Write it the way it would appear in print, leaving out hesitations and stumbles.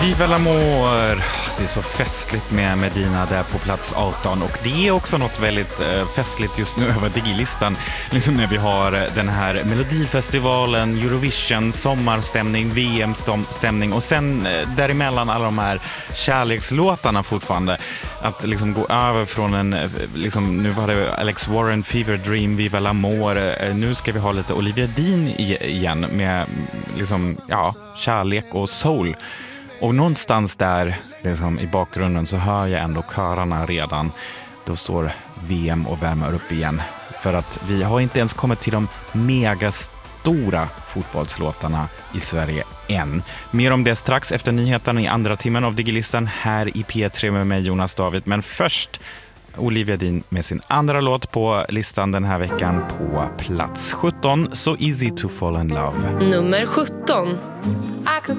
Viva l'amour! Det är så festligt med Medina där på plats 18 och det är också något väldigt festligt just nu över Digilistan. Liksom när vi har den här Melodifestivalen, Eurovision, sommarstämning, VM-stämning och sen däremellan alla de här kärlekslåtarna fortfarande. Att liksom gå över från en, liksom, nu var det Alex Warren, Fever Dream, Viva l'amour. Nu ska vi ha lite Olivia Dean igen med liksom, ja, kärlek och soul. Och någonstans där liksom, i bakgrunden så hör jag ändå körarna redan. Då står VM och värmer upp igen. För att vi har inte ens kommit till de megastora fotbollslåtarna i Sverige än. Mer om det strax efter nyheterna i andra timmen av Digilistan här i P3 med mig Jonas David. Men först Olivia Dean med sin andra låt på listan den här veckan på plats 17. So Easy to Fall in Love. Nummer 17. I could